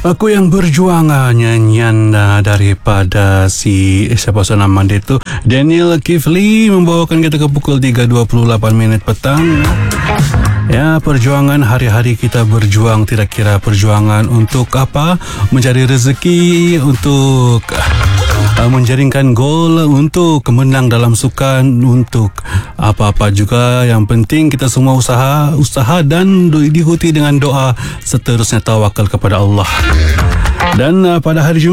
Aku yang berjuang, nyanyian daripada siapa nama dia tu, Daniel Kifli, membawakan kita ke pukul 3.28 petang. Ya, perjuangan hari-hari kita berjuang, tidak kira perjuangan untuk apa, mencari rezeki, untuk menjaringkan gol, untuk menang dalam sukan, untuk apa-apa juga. Yang penting kita semua usaha dan diikuti dengan doa, seterusnya tawakal kepada Allah. Dan pada hari Jumaat